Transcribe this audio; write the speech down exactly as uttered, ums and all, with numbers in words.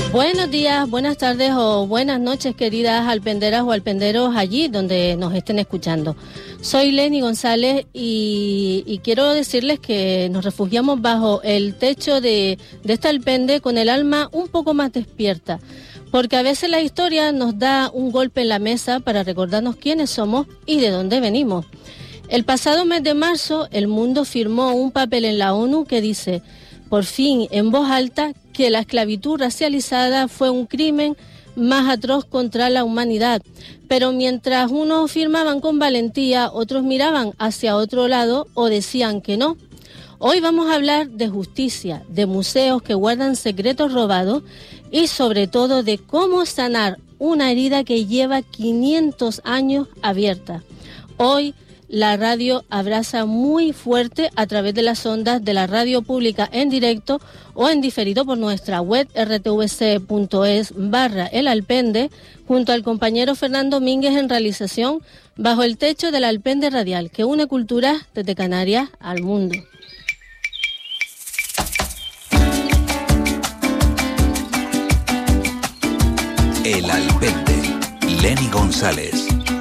Buenos días, buenas tardes o buenas noches, queridas alpenderas o alpenderos allí donde nos estén escuchando. Soy Leni González y, y quiero decirles que nos refugiamos bajo el techo de, de esta alpende con el alma un poco más despierta, porque a veces la historia nos da un golpe en la mesa para recordarnos quiénes somos y de dónde venimos. El pasado mes de marzo, el mundo firmó un papel en la ONU que dice, por fin, en voz alta, que la esclavitud racializada fue un crimen más atroz contra la humanidad. Pero mientras unos firmaban con valentía, otros miraban hacia otro lado o decían que no. Hoy vamos a hablar de justicia, de museos que guardan secretos robados y sobre todo de cómo sanar una herida que lleva quinientos años abierta. Hoy la radio abraza muy fuerte a través de las ondas de la radio pública en directo o en diferido por nuestra web r t v c punto es barra el alpende, junto al compañero Fernando Mínguez en realización, bajo el techo del Alpende Radial, que une culturas desde Canarias al mundo. El Alpende, Leni González.